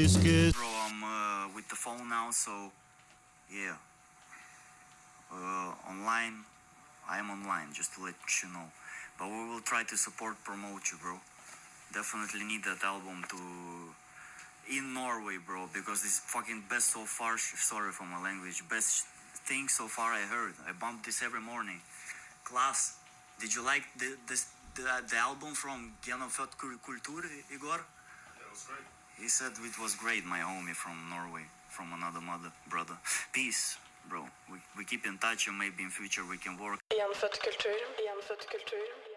Bro, I'm with the phone now, so yeah. Online, I am online, just to let you know. But we will try to support, promote you, bro. Definitely need that album to in Norway, bro, because this fucking best so far. Sorry for my language. Best thing so far I heard. I bumped this every morning. Class. Did you like the album from Genofødt Kultur, Igor? Yeah, it was great. He said it was great, my homie from Norway, from another mother, brother. Peace, bro. We keep in touch and maybe in future we can work. Genfødt kultur.